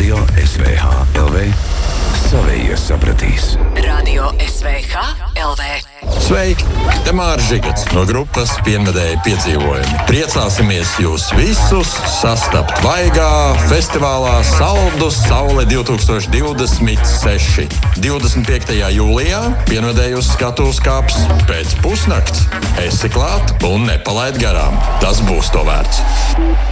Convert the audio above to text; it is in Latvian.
Radio SVH LV savējie sapratīs. Radio SVH LV. Sveiki! Te Māris Žigats no grupas Pienvedēji piedzīvojumi. Priecāsimies jūs visus sastapt Vaigā festivālā Saldus Saule 2026. 25. jūlijā Pienvedēji uz skatuves kāps pēc pusnakts. Esi klāt un nepalaid garām. Tas būs to vērts.